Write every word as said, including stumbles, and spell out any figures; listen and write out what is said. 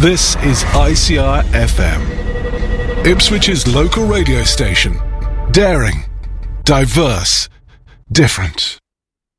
This is I C R F M, Ipswich's local radio station. Daring, diverse, different.